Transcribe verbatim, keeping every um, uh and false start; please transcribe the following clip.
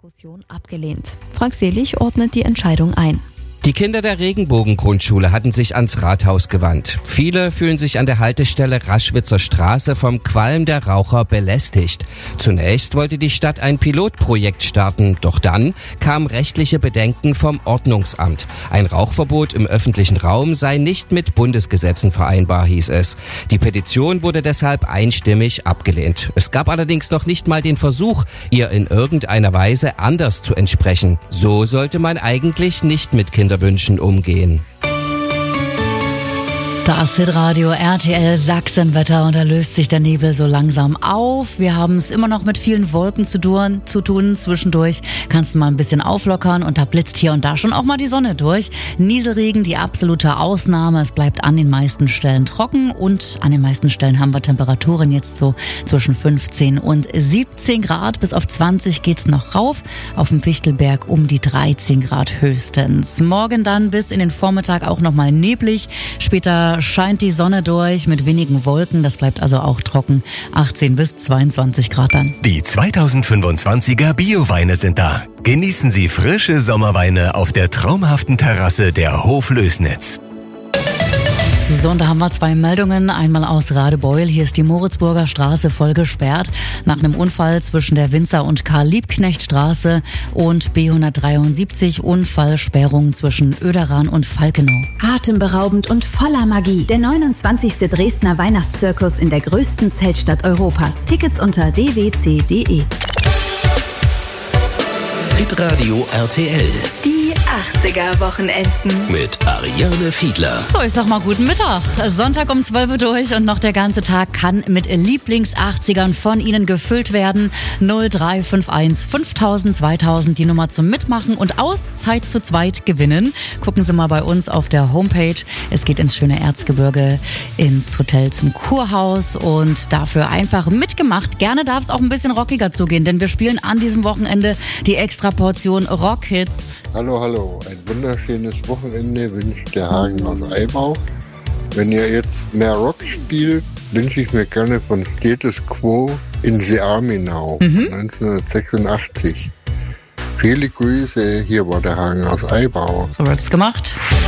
Diskussion abgelehnt. Frank Selig ordnet die Entscheidung ein. Die Kinder der Regenbogen-Grundschule hatten sich ans Rathaus gewandt. Viele fühlen sich an der Haltestelle Raschwitzer Straße vom Qualm der Raucher belästigt. Zunächst wollte die Stadt ein Pilotprojekt starten, doch dann kamen rechtliche Bedenken vom Ordnungsamt. Ein Rauchverbot im öffentlichen Raum sei nicht mit Bundesgesetzen vereinbar, hieß es. Die Petition wurde deshalb einstimmig abgelehnt. Es gab allerdings noch nicht mal den Versuch, ihr in irgendeiner Weise anders zu entsprechen. So sollte man eigentlich nicht mit Kindern Wünschen umgehen. Das Hitradio R T L Sachsenwetter, und da löst sich der Nebel so langsam auf. Wir haben es immer noch mit vielen Wolken zu tun, zu tun. Zwischendurch kannst du mal ein bisschen auflockern und da blitzt hier und da schon auch mal die Sonne durch. Nieselregen, die absolute Ausnahme. Es bleibt an den meisten Stellen trocken und an den meisten Stellen haben wir Temperaturen jetzt so zwischen fünfzehn und siebzehn Grad. Bis auf zwanzig geht's noch rauf. Auf dem Fichtelberg um die dreizehn Grad höchstens. Morgen dann bis in den Vormittag auch noch mal neblig. Später scheint die Sonne durch mit wenigen Wolken. Das bleibt also auch trocken. achtzehn bis zweiundzwanzig Grad dann. Die zweitausendfünfundzwanziger Bioweine sind da. Genießen Sie frische Sommerweine auf der traumhaften Terrasse der Hof Lößnitz. So, und da haben wir zwei Meldungen. Einmal aus Radebeul. Hier ist die Moritzburger Straße voll gesperrt. Nach einem Unfall zwischen der Winzer- und Karl-Liebknecht-Straße und B hundertdreiundsiebzig. Unfallsperrung zwischen Oederan und Falkenau. Atemberaubend und voller Magie. Der neunundzwanzigste Dresdner Weihnachtszirkus in der größten Zeltstadt Europas. Tickets unter d w c punkt d e. Hitradio R T L. Die achtziger-Wochenenden. Mit Ariane Fiedler. So, ich sag mal guten Mittag. Sonntag um zwölf Uhr durch und noch der ganze Tag kann mit Lieblings-achtzigern von Ihnen gefüllt werden. null drei fünf eins fünftausend zweitausend, die Nummer zum Mitmachen und Auszeit zu zweit gewinnen. Gucken Sie mal bei uns auf der Homepage. Es geht ins schöne Erzgebirge, ins Hotel zum Kurhaus und dafür einfach mitgemacht. Gerne darf es auch ein bisschen rockiger zugehen, denn wir spielen an diesem Wochenende die extra Portion Rockhits. Hallo, hallo. Ein wunderschönes Wochenende wünscht der Hagen aus Eibau. Wenn ihr jetzt mehr Rock spielt, wünsche ich mir gerne von Status Quo in the Army Now mhm. neunzehnhundertsechsundachtzig. Viele Grüße, hier war der Hagen aus Eibau. So wird's gemacht.